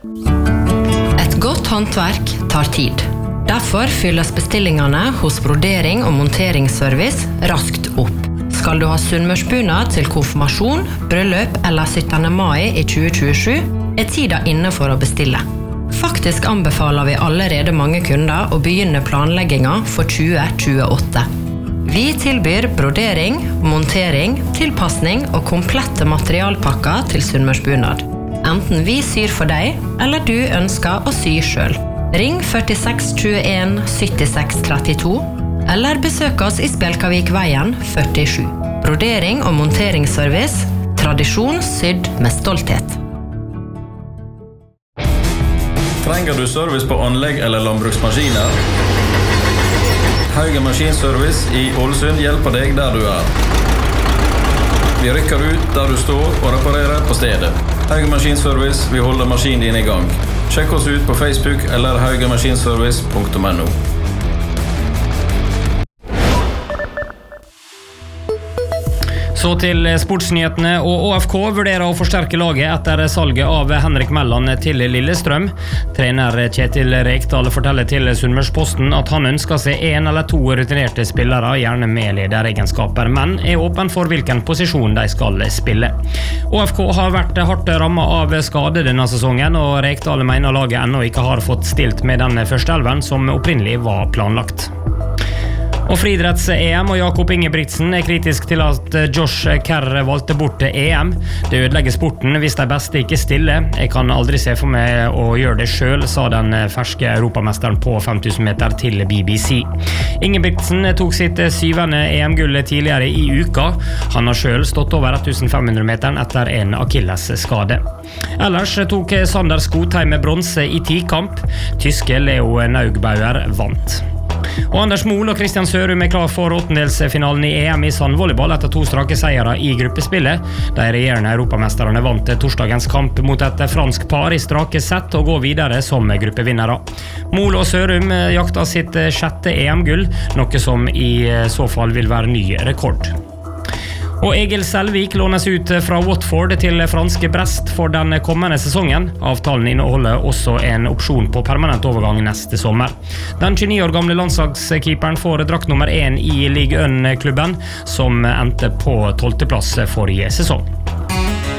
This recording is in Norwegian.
Et godt håndverk tar tid. Derfor fylles bestillingene hos Brodering og monteringsservice raskt opp. Skal du ha sunnmørsbunad til konfirmasjon, bryllup eller 17. mai i 2027, tida inne for å bestille. Faktisk anbefaler vi allerede mange kunder å begynne planlegginga for 2028. Vi tilbyr brodering, montering, tilpassning og komplette materialpakker til sunnmørsbunad. Enten vi syr for deg, eller du ønsker å sy selv. Ring 46 21 76 32, eller besøk oss i Spjelkavikveien 47. Brodering og monteringsservice, tradisjon sydd med stolthet. Trenger du service på anlegg eller landbruksmaskiner? Hauge Maskinservice i Ålesund hjelper deg der du er. Vi rykker ut der du står og reparerer på stedet. Hauge Maskinservice, vi holder maskinen din i gang. Sjekk oss ut på Facebook eller haugemaskinservice.no. Så til sportsnyhetene, og ÅFK vurderer å forsterke laget etter salget av Henrik Melland til Lillestrøm. Trener Kjetil Rekdal forteller til Sunnmørsposten at han ønsker seg 1 eller 2 rutinerte spillere, gjerne med lederegenskaper, men open for hvilken posisjon de skal spille. ÅFK har vært hardt rammet av skade denne sesongen, og Rekdal mener laget ennå ikke har fått stilt med den første elven som opprinnelig var planlagt. Og friidretts-EM og Jakob Ingebrigtsen kritisk til at Josh Kerr valgte bort EM. Det ødelegger sporten hvis de beste ikke stiller. Jeg kan aldri se for meg å gjøre det selv, sa den ferske europamesteren på 5000 meter til BBC. Ingebrigtsen tok sitt 7. EM-gull tidligere i uka. Han har selv stått over 1500 meteren etter en Achilles-skade. Ellers tok Sander Skotheim med bronse i 10-kamp. Tyske Leo Naugbauer vant. Og Anders Mohl og Kristian Sørum klar for åttendelsfinalen i EM i sandvolleyball etter 2 strake seiere i gruppespillet. De regjerende europamesterene vant torsdagens kamp mot et fransk par i strake sett og går videre som gruppevinnere. Mohl og Sørum jakter sitt 6. EM-gull, noe som i så fall vil være ny rekord. Og Egil Selvik lånes ut fra Watford til franske Brest for den kommende sesongen. Avtalen inneholder også en opsjon på permanent overgang neste sommer. Den 29 år gamle landslagskeeperen får drakt nummer 1 i Ligue 1-klubben, som endte på 12. plass forrige sesong.